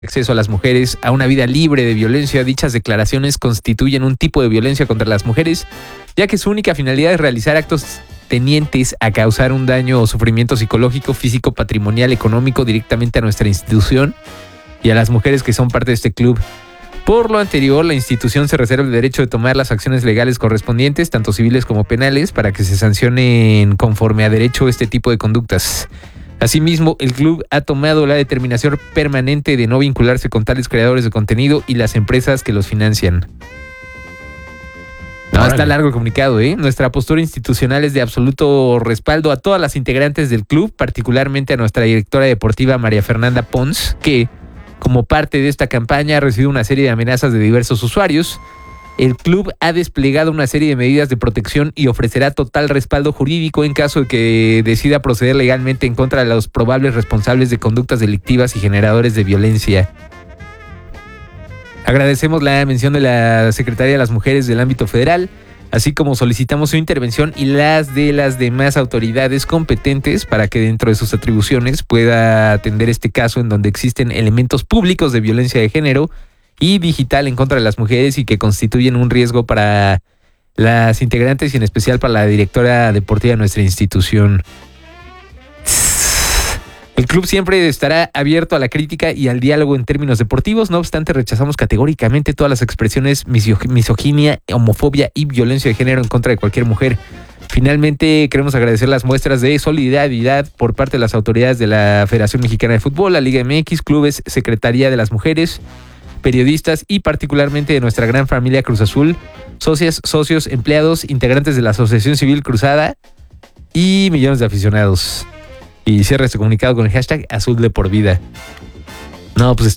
acceso a las mujeres a una vida libre de violencia. Dichas declaraciones constituyen un tipo de violencia contra las mujeres, ya que su única finalidad es realizar actos tenientes a causar un daño o sufrimiento psicológico, físico, patrimonial, económico directamente a nuestra institución y a las mujeres que son parte de este club. Por lo anterior, la institución se reserva el derecho de tomar las acciones legales correspondientes, tanto civiles como penales, para que se sancionen conforme a derecho este tipo de conductas. Asimismo, el club ha tomado la determinación permanente de no vincularse con tales creadores de contenido y las empresas que los financian. No, está largo el comunicado, ¿eh? Nuestra postura institucional es de absoluto respaldo a todas las integrantes del club, particularmente a nuestra directora deportiva María Fernanda Pons, que, como parte de esta campaña, ha recibido una serie de amenazas de diversos usuarios. El club ha desplegado una serie de medidas de protección y ofrecerá total respaldo jurídico en caso de que decida proceder legalmente en contra de los probables responsables de conductas delictivas y generadores de violencia. Agradecemos la mención de la Secretaría de las Mujeres del ámbito federal, así como solicitamos su intervención y las de las demás autoridades competentes para que dentro de sus atribuciones pueda atender este caso en donde existen elementos públicos de violencia de género y digital en contra de las mujeres y que constituyen un riesgo para las integrantes y en especial para la directora deportiva de nuestra institución. El club siempre estará abierto a la crítica y al diálogo en términos deportivos, no obstante rechazamos categóricamente todas las expresiones misoginia, homofobia y violencia de género en contra de cualquier mujer. Finalmente, queremos agradecer las muestras de solidaridad por parte de las autoridades de la Federación Mexicana de Fútbol, la Liga MX, clubes, Secretaría de las Mujeres, periodistas y particularmente de nuestra gran familia Cruz Azul, socias, socios, empleados, integrantes de la Asociación Civil Cruzada y millones de aficionados. Y cierra este comunicado con el hashtag Azul de por vida. No, pues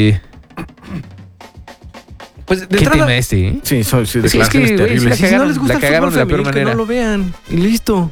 Pues ¿qué tema este? ¿Eh? Sí, son Sí, declaraciones terribles. si no les gusta la cagaron de la peor que manera. no lo vean y listo.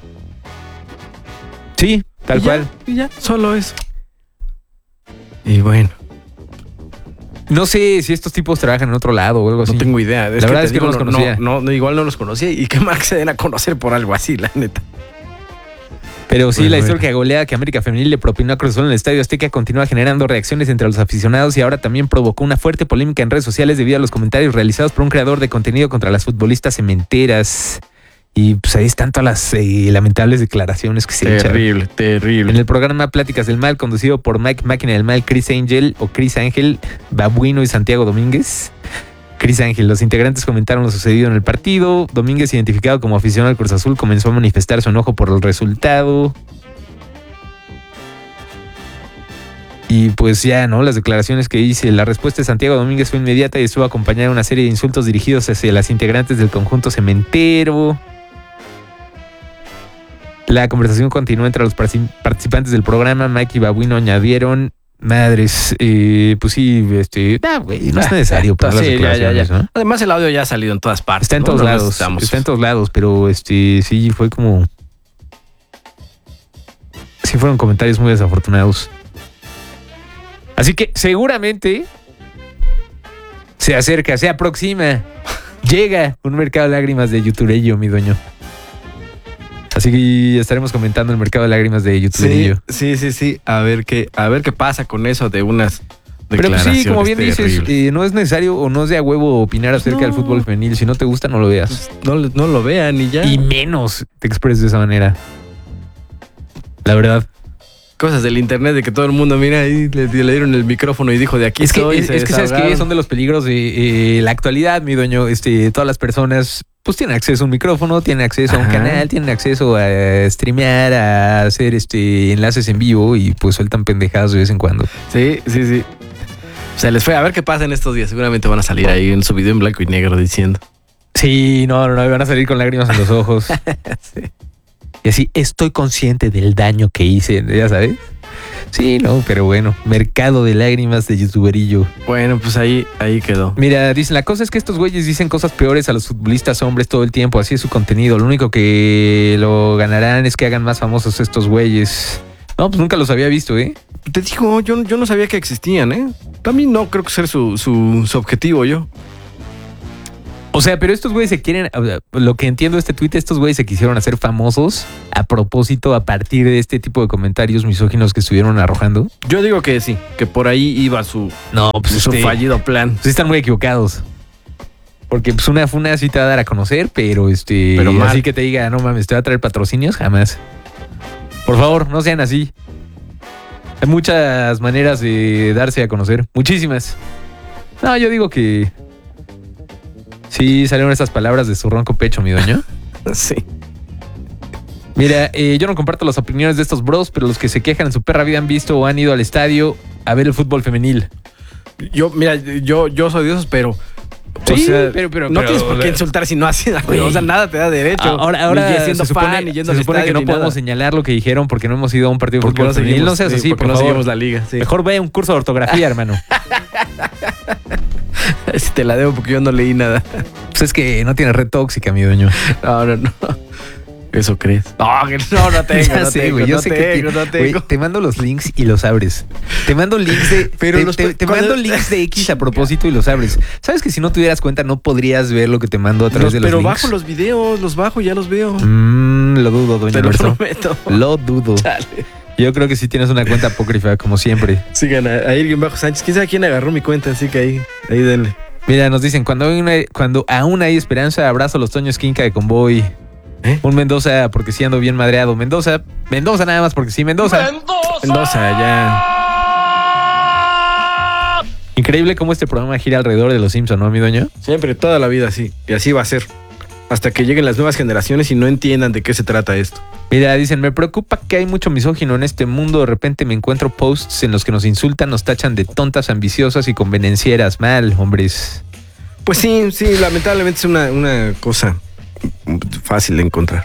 Sí, tal Y cual. Y ya, solo eso. Y bueno. No sé si estos tipos trabajan en otro lado o algo así. No tengo idea. La verdad es que no los conocía. Igual no los conocía y qué mal que se den a conocer por algo así, la neta. Pero sí, la histórica goleada que América Femenil le propinó a Cruz Azul en el Estadio Azteca continúa generando reacciones entre los aficionados y ahora también provocó una fuerte polémica en redes sociales debido a los comentarios realizados por un creador de contenido contra las futbolistas cementeras. Y pues ahí están todas las lamentables declaraciones que se echan. Terrible. En el programa Pláticas del Mal, conducido por Mike Máquina del Mal, Chris Ángel, Babuino y Santiago Domínguez. Chris Ángel, los integrantes comentaron lo sucedido en el partido. Domínguez, identificado como aficionado al Cruz Azul, comenzó a manifestar su enojo por el resultado. Y pues ya, ¿no? Las declaraciones que hice. La respuesta de Santiago Domínguez fue inmediata y estuvo acompañada de una serie de insultos dirigidos hacia las integrantes del conjunto cementero. La conversación continuó entre los participantes del programa. Mike y Babuino añadieron: madres, pues sí, no es necesario para las declaraciones, ¿no? Además, el audio ya ha salido en todas partes. Está en todos lados. Está en todos lados, pero sí fue como. Sí fueron comentarios muy desafortunados. Así que seguramente se acerca, se aproxima, llega un mercado de lágrimas de youtuberillo, mi dueño. Así que estaremos comentando el mercado de lágrimas de youtuberillo. Sí. A ver qué pasa con eso de unas pero declaraciones. Pero sí, como bien dices, no es necesario o no es de a huevo opinar acerca del fútbol femenil. Si no te gusta, no lo veas. Pues no lo vean y ya. Y menos te expreses de esa manera. La verdad. Cosas del internet de que todo el mundo mira y le dieron el micrófono y dijo de aquí estoy. Es que sabes que son de los peligros de la actualidad, mi dueño. Todas las personas pues tienen acceso a un micrófono, tienen acceso a un canal, tienen acceso a streamear, a hacer enlaces en vivo y pues sueltan pendejadas de vez en cuando. Sí. Se les fue. A ver qué pasa en estos días. Seguramente van a salir ahí en su video en blanco y negro diciendo. Sí, no, van a salir con lágrimas en los ojos. Sí. Y así, estoy consciente del daño que hice, ya sabes. Sí, no, pero bueno, mercado de lágrimas de youtuberillo. Bueno, pues ahí quedó. Mira, dicen, la cosa es que estos güeyes dicen cosas peores a los futbolistas hombres todo el tiempo, así es su contenido. Lo único que lo ganarán es que hagan más famosos estos güeyes. No, pues nunca los había visto, ¿eh? Te digo, yo no sabía que existían, ¿eh? También no creo que sea su objetivo yo. O sea, pero estos güeyes se quieren, o sea, lo que entiendo de este tuit, estos güeyes se quisieron hacer famosos a propósito a partir de este tipo de comentarios misóginos que estuvieron arrojando. Yo digo que sí, que por ahí iba su fallido plan. Pues están muy equivocados. Porque pues una funa sí te va a dar a conocer, pero mal. Así que te diga, no mames, te va a traer patrocinios, jamás. Por favor, no sean así. Hay muchas maneras de darse a conocer. Muchísimas. No, yo digo que sí salieron esas palabras de su ronco pecho, mi dueño. Sí. Mira, yo no comparto las opiniones de estos bros, pero los que se quejan en su perra vida han visto o han ido al estadio a ver el fútbol femenil. Yo soy de esos, pero... Sí, o sea, pero no tienes por qué insultar si no haces algo. O sea, nada te da derecho. Ahora ni se supone, yendo se supone que no podemos señalar lo que dijeron porque no hemos ido a un partido de fútbol femenil. No seas así, porque por no favor. seguimos la liga. Sí. Mejor ve un curso de ortografía, hermano. Si te la debo porque yo no leí nada. Pues es que no tiene red tóxica, mi dueño. No. ¿Eso crees? No tengo. Ya sé, güey. Yo sé que no tengo. Güey, te mando los links y los abres. Te mando links de. Te mando links de X a propósito y los abres. ¿Sabes que si no tuvieras cuenta no podrías ver lo que te mando a través de los links? Pero bajo los videos, ya los veo. Lo dudo, doña Te lo Alberto. prometo. Lo dudo. Chale. Yo creo que sí tienes una cuenta apócrifa, como siempre. Sigan a Irving Bajo Sánchez. ¿Quién sabe quién agarró mi cuenta? Así que ahí denle. Mira, nos dicen, cuando aún hay esperanza, abrazo a los Toños Quinca de Convoy. Un Mendoza porque sí ando bien madreado. Mendoza nada más porque sí, Mendoza, ya. Increíble cómo este programa gira alrededor de los Simpson, ¿no, mi dueño? Siempre, toda la vida así. Y así va a ser. Hasta que lleguen las nuevas generaciones y no entiendan de qué se trata esto. Mira, dicen, me preocupa que hay mucho misógino en este mundo. De repente me encuentro posts en los que nos insultan, nos tachan de tontas, ambiciosas y convenencieras. Mal, hombres. Pues sí, lamentablemente es una cosa fácil de encontrar.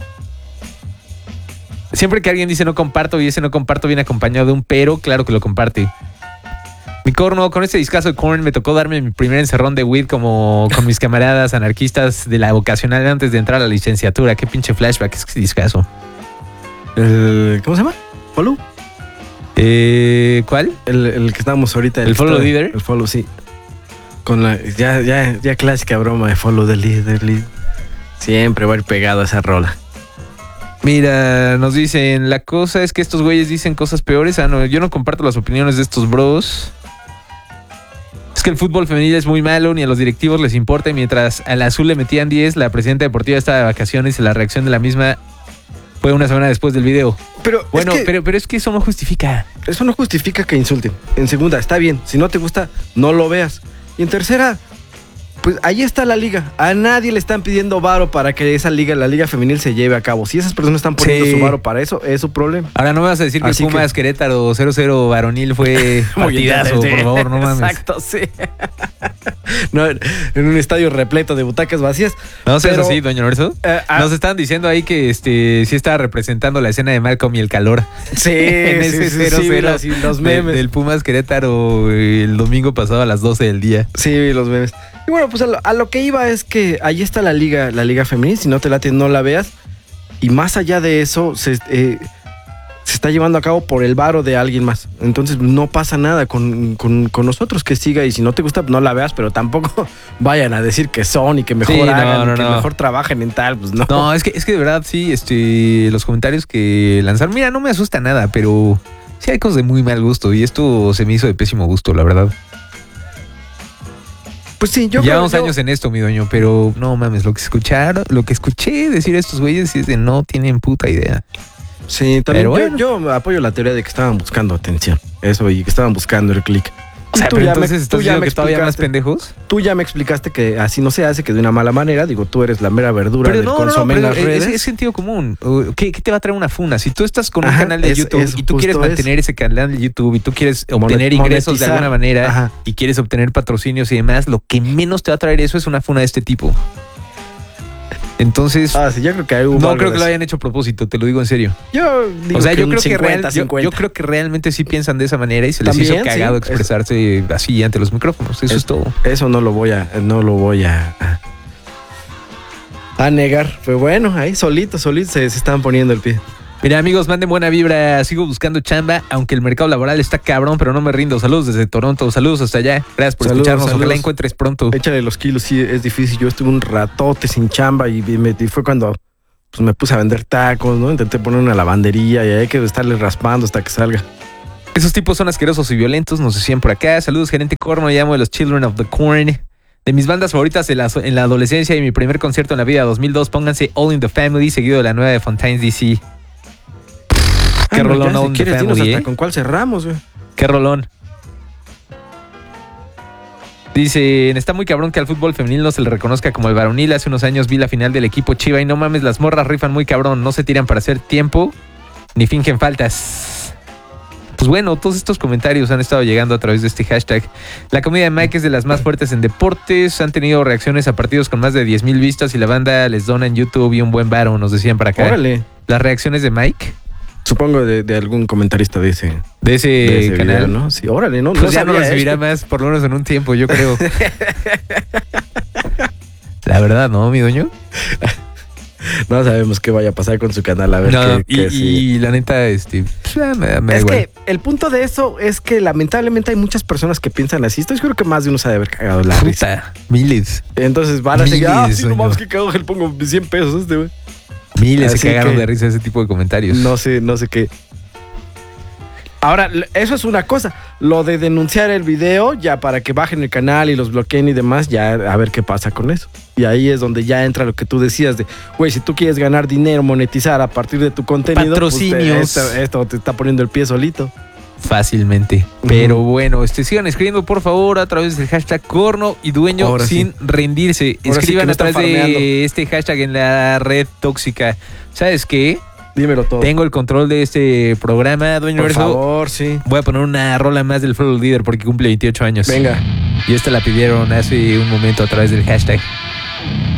Siempre que alguien dice no comparto y ese no comparto viene acompañado de un pero, claro que lo comparte. Mi corno, con este discazo de Korn me tocó darme mi primer encerrón de weed como con mis camaradas anarquistas de la vocacional antes de entrar a la licenciatura. Qué pinche flashback es ese discazo. ¿Cómo se llama? ¿Follow? ¿Cuál? El que estábamos ahorita. ¿El Follow Leader? El Follow, sí. Con la ya clásica broma de Follow the Leader. Siempre va a ir pegado a esa rola. Mira, nos dicen, la cosa es que estos güeyes dicen cosas peores. No, yo no comparto las opiniones de estos bros. Es que el fútbol femenil es muy malo, ni a los directivos les importa. Y mientras al azul le metían 10, la presidenta deportiva estaba de vacaciones y la reacción de la misma fue una semana después del video. Pero bueno, pero es que eso no justifica. Eso no justifica que insulten. En segunda, está bien. Si no te gusta, no lo veas. Y en tercera, pues ahí está la liga. A nadie le están pidiendo varo para que esa liga, la liga femenil, se lleve a cabo. Si esas personas están poniendo su varo para eso, es su problema. Ahora no me vas a decir que Pumas Querétaro 0-0 varonil fue partidazo, por favor, no mames. Exacto, sí. No, en un estadio repleto de butacas vacías. No seas así, doña Lorenzo. Nos estaban diciendo ahí que sí estaba representando la escena de Malcolm y el calor. Sí, en ese 0-0 sí, los memes del Pumas Querétaro el domingo pasado a las 12 del día. Sí, los memes. Y bueno, pues a lo que iba es que ahí está la liga femenil. Si no te late, no la veas. Y más allá de eso, se está llevando a cabo por el varo de alguien más. Entonces no pasa nada con nosotros, que siga. Y si no te gusta, no la veas, pero tampoco vayan a decir que son y que mejor hagan, que mejor trabajen en tal. Pues no. No, es que de verdad sí, los comentarios que lanzaron, mira, no me asusta nada, pero sí hay cosas de muy mal gusto. Y esto se me hizo de pésimo gusto, la verdad. Pues sí, llevamos años en esto, mi dueño, pero no mames, lo que escuché decir a estos güeyes es de no tienen puta idea. Sí, también bueno. yo apoyo la teoría de que estaban buscando atención. Eso, y que estaban buscando el click. O sea, pero entonces estás diciendo que todavía más pendejos. Tú ya me explicaste que así no se hace, que de una mala manera. Digo, tú eres la mera verdura del consomé en las redes. Es sentido común. ¿Qué te va a traer una funa? Si tú estás con un canal de YouTube y tú quieres mantener ese canal de YouTube y tú quieres obtener ingresos de alguna manera y quieres obtener patrocinios y demás, lo que menos te va a traer eso es una funa de este tipo. Entonces, sí, yo creo que no creo que lo hayan hecho a propósito, te lo digo en serio. Yo digo, o sea, yo creo que realmente sí piensan de esa manera y se les hizo cagado expresarse así ante los micrófonos. Eso es todo. Eso no lo voy a negar. Pues bueno, ahí solito se están poniendo el pie. Mira, amigos, manden buena vibra. Sigo buscando chamba, aunque el mercado laboral está cabrón, pero no me rindo. Saludos desde Toronto. Saludos hasta allá. Gracias por escucharnos. Ojalá encuentres pronto. Échale los kilos, sí, es difícil. Yo estuve un ratote sin chamba y fue cuando pues, me puse a vender tacos, ¿no? Intenté poner una lavandería y hay que estarle raspando hasta que salga. Esos tipos son asquerosos y violentos, nos decían por acá. Saludos, gerente Corno. Llamo de los Children of the Corn. De mis bandas favoritas en la adolescencia y mi primer concierto en la vida 2002, pónganse All in the Family, seguido de la nueva de Fontaines DC. Qué rolón All in the Family, ¿Con cuál cerramos, güey? Qué rolón. Dicen, está muy cabrón que al fútbol femenil no se le reconozca como el varonil. Hace unos años vi la final del equipo Chiva y no mames, las morras rifan muy cabrón. No se tiran para hacer tiempo ni fingen faltas. Pues bueno, todos estos comentarios han estado llegando a través de este hashtag. La comedia de Mike es de las más fuertes en deportes. Han tenido reacciones a partidos con más de 10,000 vistas y la banda les dona en YouTube y un buen varo, nos decían para acá. Órale. Las reacciones de Mike. Supongo de algún comentarista de ese canal, video, ¿no? Sí, órale, ¿no? Pues ya no recibirá más, por lo menos en un tiempo, yo creo. La verdad, ¿no, mi dueño? No sabemos qué vaya a pasar con su canal, a ver y la neta, me es igual. que el punto de eso es que lamentablemente hay muchas personas que piensan así. Estoy seguro que más de uno se ha de haber cagado la risa. Miles. Entonces van a seguir, sí, no mames, que cagado, le pongo 100 pesos este güey. Miles se cagaron de risa ese tipo de comentarios. No sé qué. Ahora, eso es una cosa. Lo de denunciar el video, ya para que bajen el canal y los bloqueen y demás, ya a ver qué pasa con eso. Y ahí es donde ya entra lo que tú decías de, güey, si tú quieres ganar dinero, monetizar a partir de tu contenido, patrocinios. Pues esto te está poniendo el pie solito. Fácilmente. Pero bueno, sigan escribiendo por favor a través del hashtag Corno y Dueño ahora sin rendirse. Ahora escriban sí a través de este hashtag en la red tóxica. ¿Sabes qué? Dímelo todo. Tengo el control de este programa, Dueño Por Verso. favor, sí. Voy a poner una rola más del Flow Líder porque cumple 28 años. Venga. Y esta la pidieron hace un momento a través del hashtag.